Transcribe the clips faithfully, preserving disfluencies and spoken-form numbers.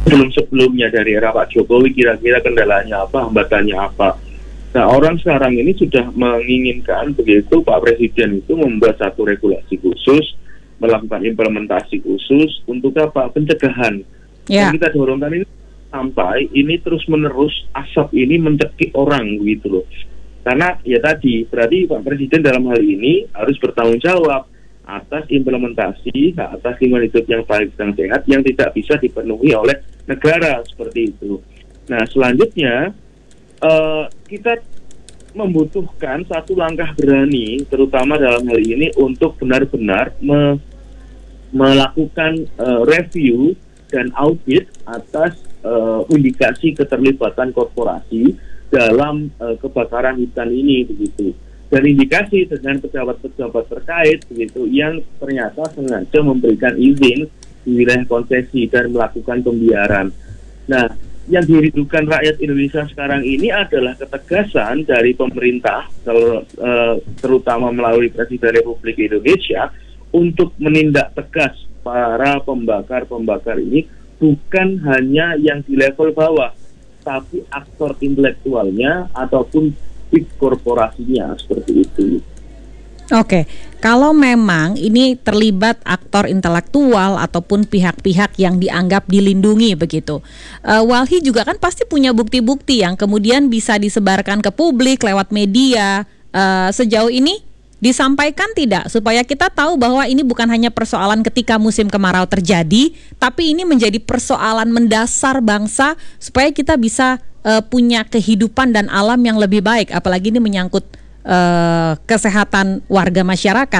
sebelum-sebelumnya dari era Pak Jokowi kira-kira kendalanya apa, hambatannya apa. Nah, orang sekarang ini sudah menginginkan begitu Pak Presiden itu membuat satu regulasi khusus, melakukan implementasi khusus untuk apa? Pencegahan. Yeah. Dan kita dorongkan ini sampai ini terus-menerus asap ini mencekik orang gitu loh. Karena ya tadi, berarti Pak Presiden dalam hal ini harus bertanggung jawab atas implementasi, atas lingkungan hidup yang baik dan sehat yang tidak bisa dipenuhi oleh negara seperti itu. Nah, selanjutnya uh, kita membutuhkan satu langkah berani, terutama dalam hal ini untuk benar-benar me melakukan uh, review dan audit atas uh, indikasi keterlibatan korporasi dalam uh, kebakaran hutan ini begitu. Dan indikasi dengan pejabat-pejabat terkait begitu yang ternyata sengaja memberikan izin di wilayah konsesi dan melakukan pembiaran. Nah, yang dirindukan rakyat Indonesia sekarang ini adalah ketegasan dari pemerintah, terutama melalui Presiden Republik Indonesia, untuk menindak tegas para pembakar-pembakar ini, bukan hanya yang di level bawah, tapi aktor intelektualnya ataupun big korporasinya seperti itu. Oke, kalau memang ini terlibat aktor intelektual ataupun pihak-pihak yang dianggap dilindungi begitu, uh, Walhi juga kan pasti punya bukti-bukti yang kemudian bisa disebarkan ke publik lewat media. Uh, sejauh ini disampaikan tidak supaya kita tahu bahwa ini bukan hanya persoalan ketika musim kemarau terjadi, tapi ini menjadi persoalan mendasar bangsa supaya kita bisa uh, punya kehidupan dan alam yang lebih baik, apalagi ini menyangkut Uh, kesehatan warga masyarakat.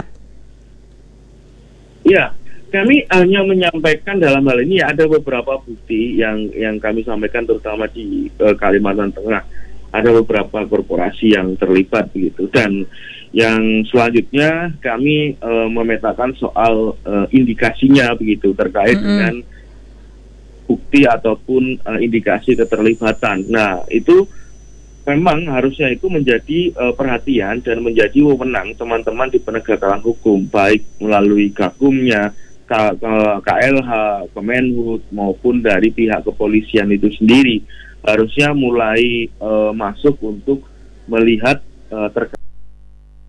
Ya, kami hanya menyampaikan dalam hal ini ya, ada beberapa bukti yang yang kami sampaikan terutama di uh, Kalimantan Tengah. Ada beberapa korporasi yang terlibat begitu, dan yang selanjutnya kami uh, memetakan soal uh, indikasinya begitu terkait mm-hmm. dengan bukti ataupun uh, indikasi keterlibatan. Nah, itu memang harusnya itu menjadi uh, perhatian dan menjadi wewenang teman-teman di penegakan hukum, baik melalui Gakumnya, K K L H, Kemenhub, maupun dari pihak kepolisian itu sendiri. Harusnya mulai uh, masuk untuk melihat uh, terkait